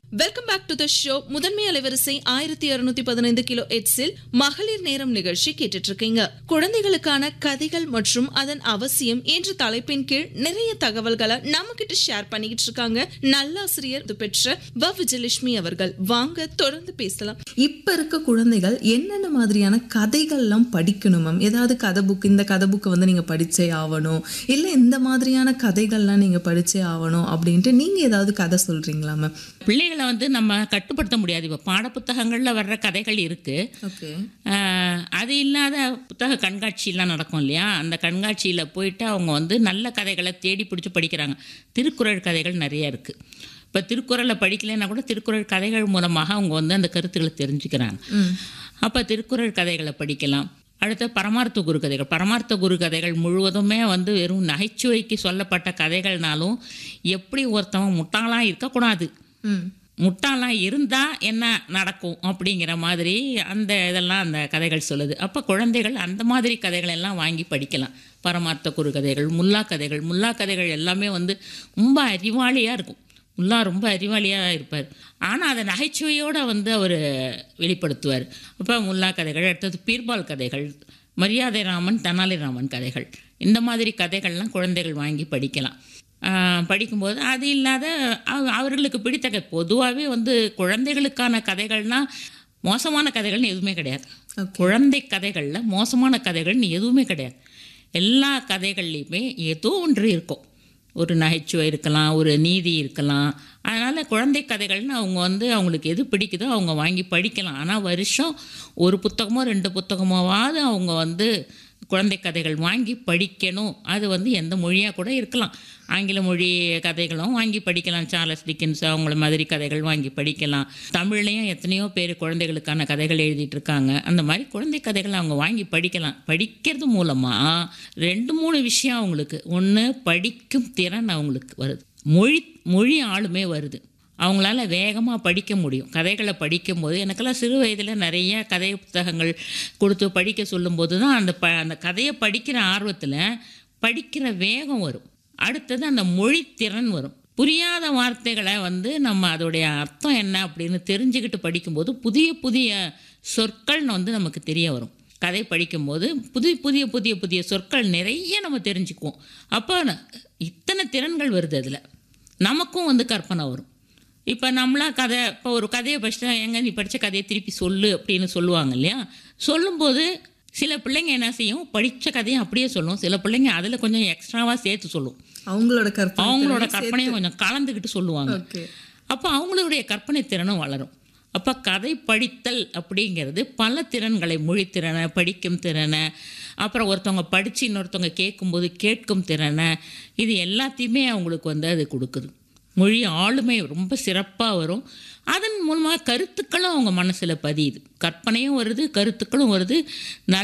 Welcome back to the show. முதன்மை அலைவரிசை 1615 kilo ஹெர்ட்ஸில் மகளிர் நேரம் நிகழ்ச்சி கேட்டுட்டு இருக்கீங்க. குழந்தைகளுக்கான கதைகள் மற்றும் அதன் அவசியம் என்ற தலைப்பின் கீழ் நிறைய தகவல்களை நம்ம கிட்ட ஷேர் பண்ணிக்கிட்டு இருக்காங்க நல்லாசிரியர் பெற்ற விஜயலட்சுமி அவர்கள். வாங்க தொடர்ந்து பேசலாம். இப்ப இருக்க குழந்தைகள் என்னென்ன மாதிரியான கதைகள்லாம் படிக்கணும் மேம்? ஏதாவது கதை புக், இந்த கதை புக்கை வந்து நீங்க படிச்சே ஆகணும், இல்ல இந்த மாதிரியான கதைகள்லாம் நீங்க படிச்சே ஆகணும் அப்படின்ட்டு நீங்க ஏதாவது கதை சொல்றீங்களா மேம்? பிள்ளைகளை வந்து நம்ம கட்டுப்படுத்த முடியாது. இப்போ பாடப்புத்தகங்களில் வர்ற கதைகள் இருக்குது. அது இல்லாத புத்தக கண்காட்சியெலாம் நடக்கும் இல்லையா? அந்த கண்காட்சியில் போயிட்டு அவங்க வந்து நல்ல கதைகளை தேடி பிடிச்சி படிக்கிறாங்க. திருக்குறள் கதைகள் நிறைய இருக்குது. இப்போ திருக்குறளை படிக்கலைன்னா கூட திருக்குறள் கதைகள் மூலமாக அவங்க வந்து அந்த கருத்துக்களை தெரிஞ்சுக்கிறாங்க. அப்போ திருக்குறள் கதைகளை படிக்கலாம். அடுத்து பரமார்த்த குரு கதைகள். பரமார்த்த குரு கதைகள் முழுவதுமே வந்து வெறும் நகைச்சுவைக்கு சொல்லப்பட்ட கதைகள்னாலும் எப்படி ஒருத்தவன் முட்டாளாக இருக்கக்கூடாது, முட்டாளாக இருந்தால் என்ன நடக்கும் அப்படிங்கிற மாதிரி அந்த இதெல்லாம் அந்த கதைகள் சொல்லுது. அப்போ குழந்தைகள் அந்த மாதிரி கதைகள் எல்லாம் வாங்கி படிக்கலாம். பரமார்த்த குரு கதைகள், முல்லா கதைகள். முல்லா கதைகள் எல்லாமே வந்து ரொம்ப அறிவாளியாக இருக்கும். முல்லா ரொம்ப அறிவாளியாக இருப்பார், ஆனால் அதை நகைச்சுவையோடு வந்து அவர் வெளிப்படுத்துவார். அப்போ முல்லா கதைகள். அடுத்தது பீர்பால் கதைகள், மரியாதை ராமன், தெனாலிராமன் கதைகள். இந்த மாதிரி கதைகள்லாம் குழந்தைகள் வாங்கி படிக்கலாம். படிக்கும்போது அது இல்லாத அவர்களுக்கு பிடித்த பொதுவாகவே வந்து குழந்தைகளுக்கான கதைகள்னால் மோசமான கதைகள்னு எதுவுமே கிடையாது. குழந்தை கதைகளில் மோசமான கதைகள்னு எதுவுமே கிடையாது. எல்லா கதைகள்லையுமே ஏதோ ஒன்று இருக்கும். ஒரு நகைச்சுவை இருக்கலாம், ஒரு நீதி இருக்கலாம். அதனால் குழந்தை கதைகள்னு அவங்க வந்து அவங்களுக்கு எது பிடிக்குதோ அவங்க வாங்கி படிக்கலாம். ஆனால் வருஷம் ஒரு புத்தகமோ 2 புத்தகமோவாவது அவங்க வந்து குழந்தை கதைகள் வாங்கி படிக்கணும். அது வந்து எந்த மொழியாக கூட இருக்கலாம். ஆங்கில மொழி கதைகளும் வாங்கி படிக்கலாம். சார்லஸ் டிக்கன்ஸ் அவங்கள மாதிரி கதைகள் வாங்கி படிக்கலாம். தமிழ்லேயும் எத்தனையோ பேர் குழந்தைகளுக்கான கதைகள் எழுதிட்டு இருக்காங்க. அந்த மாதிரி குழந்தை கதைகள் அவங்க வாங்கி படிக்கலாம். படிக்கிறது மூலமாக 2-3 விஷயம் அவங்களுக்கு. ஒன்று, படிக்கும் திறன் அவங்களுக்கு வருது. மொழி ஆளுமே வருது. அவங்களால வேகமாக படிக்க முடியும். கதைகளை படிக்கும்போது எனக்கெல்லாம் சிறு வயதில் நிறைய கதை புத்தகங்கள் கொடுத்து படிக்க சொல்லும்போது தான் அந்த கதையை படிக்கிற ஆர்வத்தில் படிக்கிற வேகம் வரும். அடுத்தது அந்த மொழி திறன் வரும். புரியாத வார்த்தைகளை வந்து நம்ம அதோடைய அர்த்தம் என்ன அப்படின்னு தெரிஞ்சுக்கிட்டு படிக்கும்போது புதிய புதிய சொற்கள் வந்து நமக்கு தெரிய வரும். கதை படிக்கும்போது புதிய புதிய புதிய சொற்கள் நிறைய நம்ம தெரிஞ்சுக்குவோம். அப்போ இத்தனை திறன்கள் வருது. அதில் நமக்கும் வந்து கற்பனை வரும். இப்போ நம்மளாம் இப்போ ஒரு கதையை படிச்சுட்டா, எங்கே நீ படித்த கதையை திருப்பி சொல்லு அப்படின்னு சொல்லுவாங்க இல்லையா? சொல்லும்போது சில பிள்ளைங்க என்ன செய்யும், படித்த கதையை அப்படியே சொல்லும். சில பிள்ளைங்க அதில் கொஞ்சம் எக்ஸ்ட்ராவாக சேர்த்து சொல்லும். அவங்களோட கற்பனையை கொஞ்சம் கலந்துக்கிட்டு சொல்லுவாங்க. அப்போ அவங்களுடைய கற்பனை திறனும் வளரும். அப்போ கதை படித்தல் அப்படிங்கிறது பல திறன்களை, மொழி திறனை, படிக்கும் திறனை, அப்புறம் ஒருத்தவங்க படித்து இன்னொருத்தவங்க கேட்கும்போது கேட்கும் திறனை, இது எல்லாத்தையுமே அவங்களுக்கு வந்து அது கொடுக்குது. மொழி ஆளுமை ரொம்ப சிறப்பாக வரும். அதன் மூலமாக கருத்துக்களும் அவங்க மனசில் பதியுது. கற்பனையும் வருது, கருத்துக்களும் வருது.